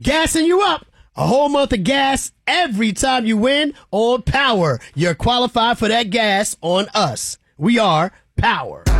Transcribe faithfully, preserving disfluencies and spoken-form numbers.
gassing you up. A whole month of gas every time you win on Power. You're qualified for that gas on us. We are Power.